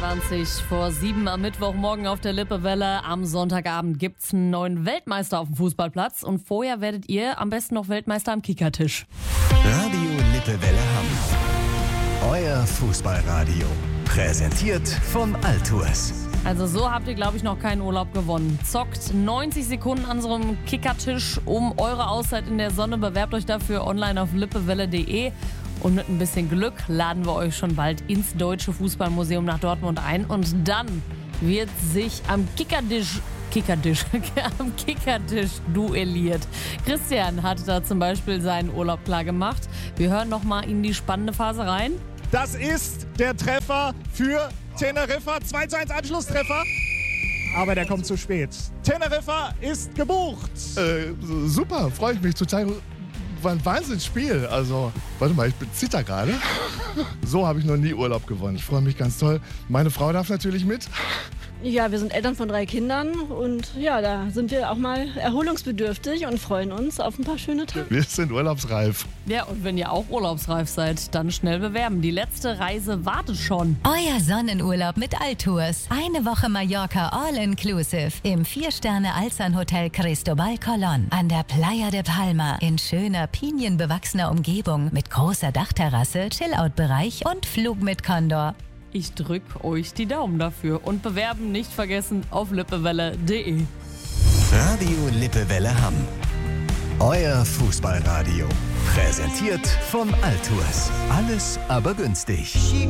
20:20 am Mittwochmorgen auf der Lippewelle. Am Sonntagabend gibt's einen neuen Weltmeister auf dem Fußballplatz. Und vorher werdet ihr am besten noch Weltmeister am Kickertisch. Radio Lippewelle Hamm. Euer Fußballradio. Präsentiert von Altours. Also so habt ihr, glaube ich, noch keinen Urlaub gewonnen. Zockt 90 Sekunden an so einem Kickertisch um eure Auszeit in der Sonne. Bewerbt euch dafür online auf lippewelle.de. Und mit ein bisschen Glück laden wir euch schon bald ins Deutsche Fußballmuseum nach Dortmund ein. Und dann wird sich am Kickertisch duelliert. Christian hat da zum Beispiel seinen Urlaub klar gemacht. Wir hören nochmal in die spannende Phase rein. Das ist der Treffer für Teneriffa. 2:1 Anschlusstreffer. Aber der kommt zu spät. Teneriffa ist gebucht. Super, freue ich mich total. War ein Wahnsinnsspiel. Also, warte mal, ich zitter gerade. So habe ich noch nie Urlaub gewonnen. Ich freue mich ganz toll. Meine Frau darf natürlich mit. Ja, wir sind Eltern von 3 Kindern und ja, da sind wir auch mal erholungsbedürftig und freuen uns auf ein paar schöne Tage. Wir sind urlaubsreif. Ja, und wenn ihr auch urlaubsreif seid, dann schnell bewerben. Die letzte Reise wartet schon. Euer Sonnenurlaub mit Altours. Eine Woche Mallorca All-Inclusive im 4-Sterne-Alzan-Hotel Cristobal Colón an der Playa de Palma in schöner, pinienbewachsener Umgebung mit großer Dachterrasse, Chillout-Bereich und Flug mit Condor. Ich drück euch die Daumen dafür. Und bewerben nicht vergessen auf lippewelle.de. Radio Lippewelle Hamm. Euer Fußballradio. Präsentiert von Altours. Alles aber günstig.